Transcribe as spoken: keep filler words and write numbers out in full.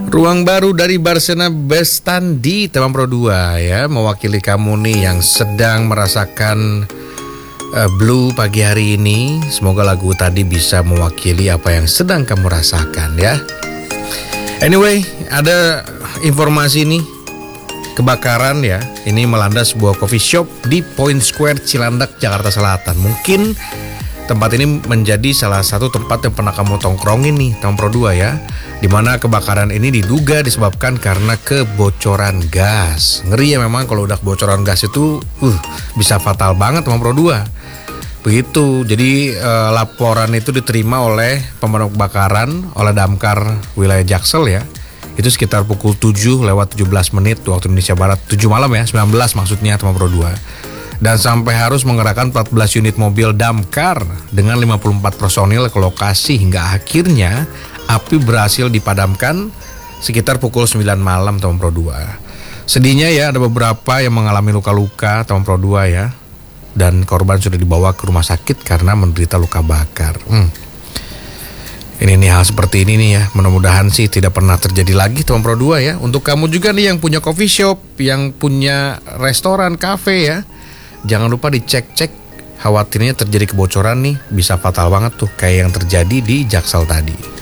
Ruang baru dari Barsena Bestandi Teman Pro dua ya, mewakili kamu nih yang sedang merasakan uh, blue pagi hari ini. Semoga lagu tadi bisa mewakili apa yang sedang kamu rasakan ya. Anyway, ada informasi nih, kebakaran ya, ini melanda sebuah coffee shop di Point Square Cilandak, Jakarta Selatan. Mungkin tempat ini menjadi salah satu tempat yang pernah kamu tongkrongin nih, Teman Pro dua ya, dimana kebakaran ini diduga disebabkan karena kebocoran gas. Ngeri ya memang kalau udah kebocoran gas itu uh, bisa fatal banget, Teman Pro dua. Begitu, jadi eh, laporan itu diterima oleh pemadam kebakaran, oleh Damkar wilayah Jaksel ya. Itu sekitar pukul tujuh lewat tujuh belas menit waktu Indonesia Barat, tujuh malam ya, sembilan belas maksudnya, Teman Pro dua. Dan sampai harus mengerahkan empat belas unit mobil damkar dengan lima puluh empat personil ke lokasi, hingga akhirnya api berhasil dipadamkan sekitar pukul sembilan malam, Teman Pro dua. Sedihnya ya, ada beberapa yang mengalami luka-luka, Teman Pro dua ya, dan korban sudah dibawa ke rumah sakit karena menderita luka bakar. hmm. Ini nih, hal seperti ini nih ya, mudah-mudahan sih tidak pernah terjadi lagi, Teman Pro dua ya. Untuk kamu juga nih yang punya coffee shop, yang punya restoran, kafe ya, jangan lupa dicek-cek, khawatirnya terjadi kebocoran nih, bisa fatal banget tuh kayak yang terjadi di Jaksel tadi.